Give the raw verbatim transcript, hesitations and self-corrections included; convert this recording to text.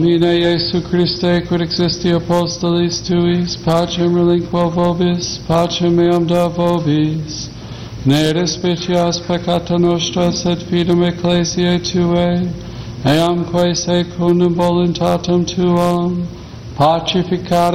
Domine Iesu Christe, quid existi apostolis tuis, pacem relinquo vobis, pacem meam da vobis. Ne respicias peccata nostra, sed fidem ecclesiae Tuae, eamque secundum voluntatem Tuam, pacificare